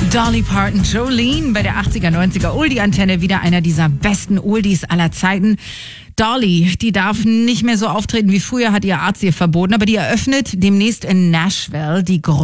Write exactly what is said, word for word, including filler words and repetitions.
Dolly Parton, Jolene bei der achtziger, neunziger Oldie-Antenne. Wieder einer dieser besten Oldies aller Zeiten. Dolly, die darf nicht mehr so auftreten wie früher, hat ihr Arzt ihr verboten. Aber die eröffnet demnächst in Nashville die